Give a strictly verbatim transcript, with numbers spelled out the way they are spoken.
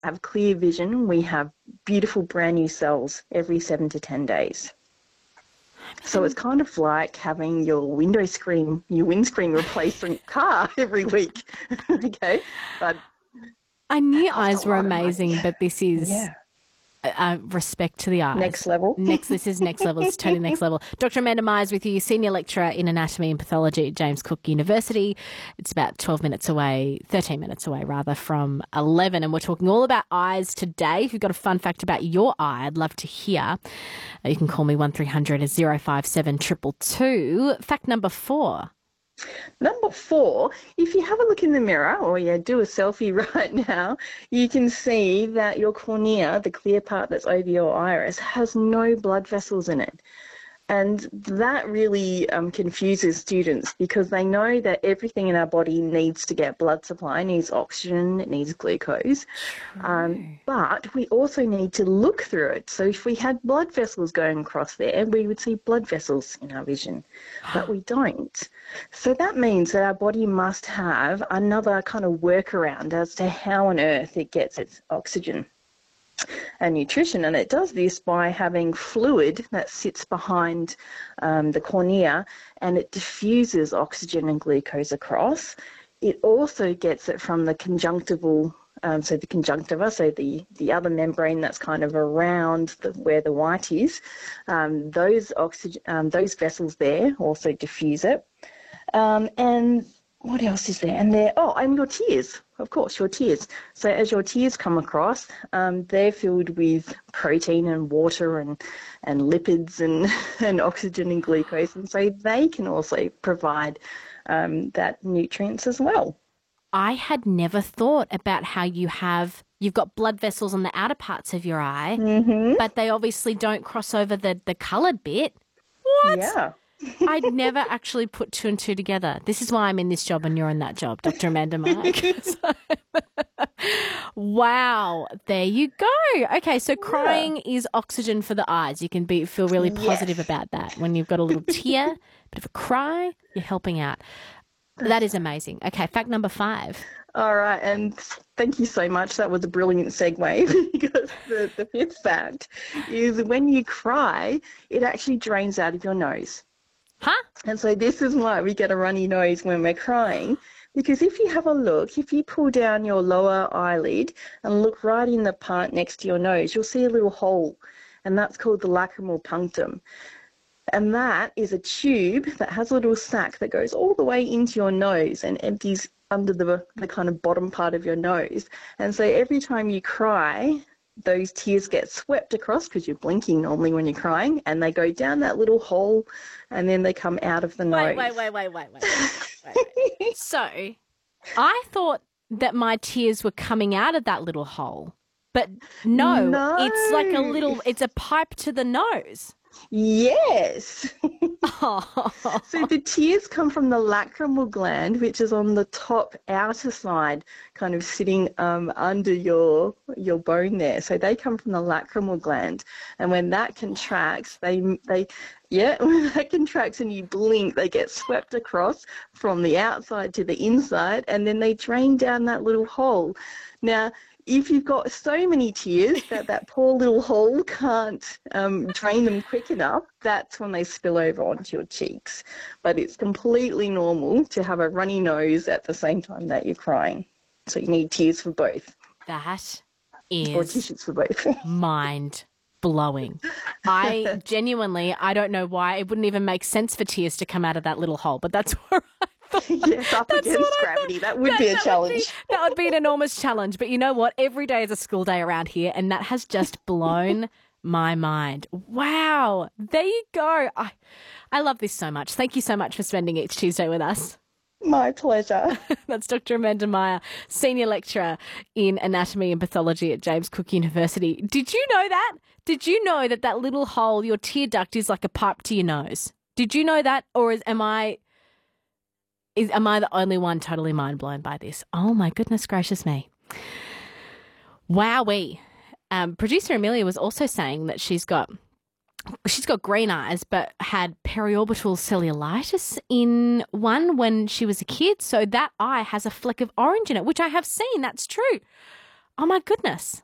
have clear vision, we have beautiful brand new cells every seven to ten days. So it's kind of like having your window screen, your windscreen replaced from your car every week. Okay, but I knew costs eyes a were lot of money. amazing, but this is Yeah. uh, respect to the eyes. Next level. Next, this is next level. It's totally next level. Doctor Amanda Myers with you, Senior Lecturer in Anatomy and Pathology at James Cook University. It's about twelve minutes away, thirteen minutes away rather, from eleven, and we're talking all about eyes today. If you've got a fun fact about your eye, I'd love to hear. Uh, you can call me one three hundred zero five seven two two two. Fact number four. Number four, if you have a look in the mirror or you do a selfie right now, you can see that your cornea, the clear part that's over your iris, has no blood vessels in it. And that really um, confuses students because they know that everything in our body needs to get blood supply, it needs oxygen, it needs glucose. Um, but we also need to look through it. So if we had blood vessels going across there, we would see blood vessels in our vision, but we don't. So that means that our body must have another kind of workaround as to how on earth it gets its oxygen and nutrition, and it does this by having fluid that sits behind um, the cornea, and it diffuses oxygen and glucose across. It also gets it from the conjunctival, um, so the conjunctiva, so the, the other membrane that's kind of around the, where the white is. Um, those oxygen, um, those vessels there also diffuse it. Um, and what else is there? And there, oh, and your tears, of course, your tears. So as your tears come across, um, they're filled with protein and water and, and lipids and, and oxygen and glucose. And so they can also provide um, that nutrients as well. I had never thought about how you have, you've got blood vessels on the outer parts of your eye, mm-hmm. but they obviously don't cross over the, the coloured bit. What? Yeah. I'd never actually put two and two together. This is why I'm in this job and you're in that job, Doctor Amanda Myers. Wow, there you go. Okay, so crying yeah. is oxygen for the eyes. You can be feel really positive yes. about that. When you've got a little tear, a bit of a cry, you're helping out. That is amazing. Okay, fact number five. All right, and thank you so much. That was a brilliant segue because the, the fifth fact is when you cry, it actually drains out of your nose. Huh? And so this is why we get a runny nose when we're crying, because if you have a look, if you pull down your lower eyelid and look right in the part next to your nose, you'll see a little hole, and that's called the lacrimal punctum. And that is a tube that has a little sac that goes all the way into your nose and empties under the, the kind of bottom part of your nose. And so every time you cry, those tears get swept across because you're blinking normally when you're crying, and they go down that little hole and then they come out of the nose. Wait, wait, wait, wait, wait, wait. wait, wait. So I thought that my tears were coming out of that little hole, but no, no. it's like a little, it's a pipe to the nose. Yes. Oh. So the tears come from the lacrimal gland, which is on the top outer side, kind of sitting um, under your your bone there. So they come from the lacrimal gland, and when that contracts, they they yeah, when that contracts and you blink, they get swept across from the outside to the inside, and then they drain down that little hole. Now, if you've got so many tears that that poor little hole can't um, drain them quick enough, that's when they spill over onto your cheeks. But it's completely normal to have a runny nose at the same time that you're crying. So you need tears for both. That is or tissues for both. mind blowing. I genuinely, I don't know why it wouldn't even make sense for tears to come out of that little hole, but that's where I yes, up That's against gravity. That would that, be a that challenge. Would be, that would be an enormous challenge. But you know what? Every day is a school day around here, and that has just blown my mind. Wow. There you go. I, I love this so much. Thank you so much for spending each Tuesday with us. My pleasure. That's Doctor Amanda Meyer, Senior Lecturer in Anatomy and Pathology at James Cook University. Did you know that? Did you know that that little hole, your tear duct, is like a pipe to your nose? Did you know that? Or is, am I... Is, am I the only one totally mind blown by this? Oh, my goodness gracious me. Wowee. Um, producer Amelia was also saying that she's got she's got green eyes but had periorbital cellulitis in one when she was a kid. So that eye has a fleck of orange in it, which I have seen. That's true. Oh, my goodness.